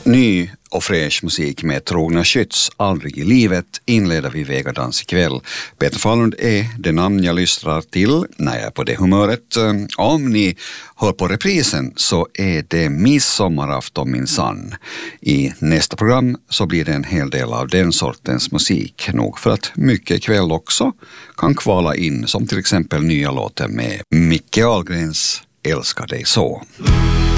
Ny och fräsch musik med Trogna Skytts Aldrig i livet inleder vi Vegadans ikväll. Peter Fahlund är det namn jag lyssnar till när jag är på det humöret. Om ni hör på reprisen så är det midsommarafton minsann. I nästa program så blir det en hel del av den sortens musik. Nog för att mycket ikväll också kan kvala in, som till exempel nya låten med Micke Ahlgrens Älskar dig så.